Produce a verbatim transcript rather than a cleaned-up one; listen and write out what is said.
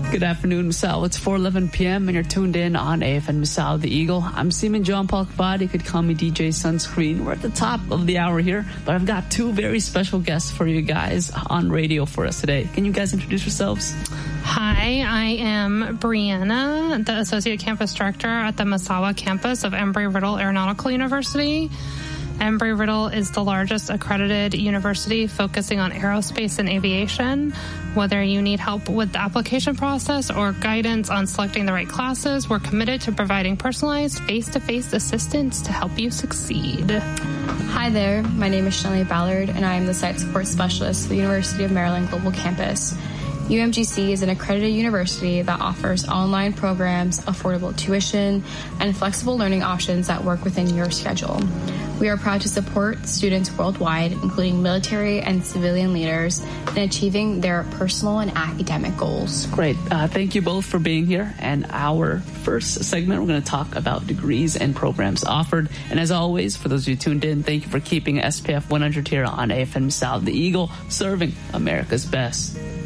Good afternoon, Misal. It's four eleven p.m. and you're tuned in on A F M Misal the Eagle. I'm Seaman John Paul Kabad. You could call me D J Sunscreen. We're at the top of the hour here, but I've got two very special guests for you guys on radio for us today. Can you guys introduce yourselves? Hi, I am Brianna, the Associate Campus Director at the Misawa campus of Embry-Riddle Aeronautical University. Embry-Riddle is the largest accredited university focusing on aerospace and aviation. Whether you need help with the application process or guidance on selecting the right classes, we're committed to providing personalized face-to-face assistance to help you succeed. Hi there, my name is Shelly Ballard, and I am the Site Support Specialist at the University of Maryland Global Campus. U M G C is an accredited university that offers online programs, affordable tuition, and flexible learning options that work within your schedule. We are proud to support students worldwide, including military and civilian leaders, in achieving their personal and academic goals. Great. Uh, thank you both for being here. And our first segment, we're going to talk about degrees and programs offered. And as always, for those of you tuned in, thank you for keeping S P F one hundred here on A F M South the Eagle, serving America's best.